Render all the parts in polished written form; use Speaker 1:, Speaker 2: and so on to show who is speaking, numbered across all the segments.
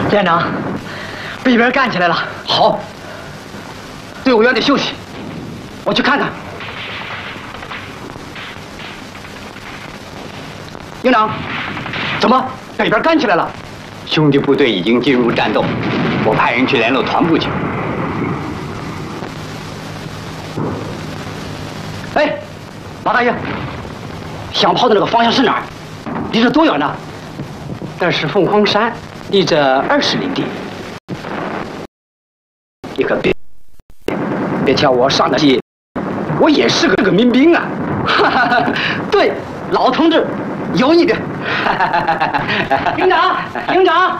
Speaker 1: 连长，北边干起来了。好，队伍员得休息，我去看看。营长，怎么北边干起来了？
Speaker 2: 兄弟部队已经进入战斗，我派人去联络团部去。
Speaker 1: 哎，马大爷，响炮的那个方向是哪儿？离这多远呢？
Speaker 3: 那是凤凰山，离这20里地。你可别瞧我上得去，我也是个民兵啊！
Speaker 1: 对，老同志，有你的。营长，营长，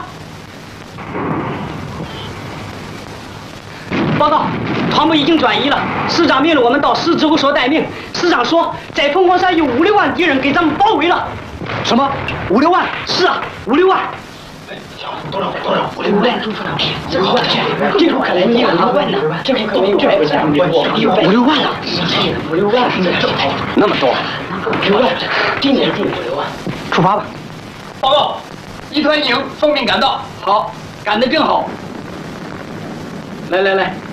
Speaker 1: 报告，团部已经转移了。师长命令我们到师指挥所待命。师长说，在凤凰山有5、6万敌人给咱们包围了。什么？5、6万？是啊，5、6万。多少？5、6万！这个可能你有5、6万呢，这个可能有5、6万了。5、6万，
Speaker 2: 那么多
Speaker 1: 5、6万，今年就5、6万。出发吧。
Speaker 4: 报告，一团营奉命赶到。
Speaker 1: 好，赶得正好。来，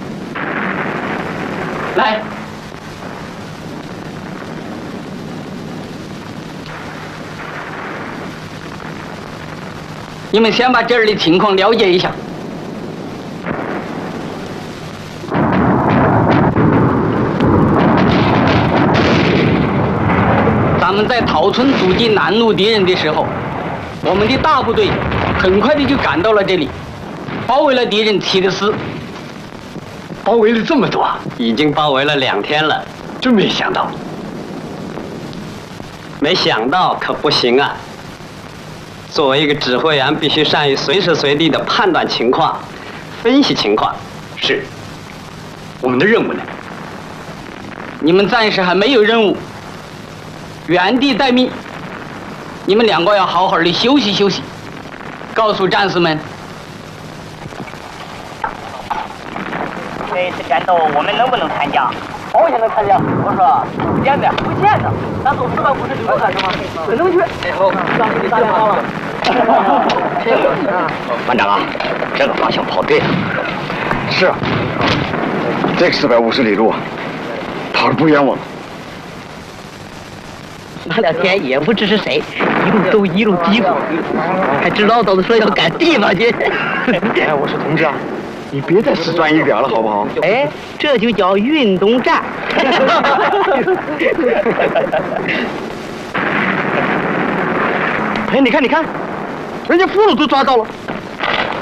Speaker 1: 你们先把这儿的情况了解一下。咱们在桃村阻击南路敌人的时候，我们的大部队很快的就赶到了这里，包围了敌人起的师。
Speaker 2: 包围了这么多，已经包围了2天了，真没想到。没想到可不行啊！作为一个指挥员，必须善于随时随地的判断情况、分析情况。是，我们的任务呢？
Speaker 1: 你们暂时还没有任务，原地待命。你们2个要好好的休息休息。告诉战士们，
Speaker 5: 这次战斗我们能不能参加？
Speaker 1: 保险能参加。
Speaker 5: 我说不见的，
Speaker 1: 不见的，咱走456个干什么？只能去。
Speaker 5: 哎好，
Speaker 1: 让你3号了。
Speaker 2: 班长啊，这个方向跑对了。
Speaker 6: 是啊，这个450里路，跑得不冤枉。
Speaker 5: 那2天也不知是谁，一路走一路嘀咕，还知道都是说要赶地方去。
Speaker 6: 哎，我说同志啊，你别再死钻一点了，好不好？
Speaker 5: 哎，这就叫运动战。
Speaker 1: 哎，你看，人家俘虏都抓到了。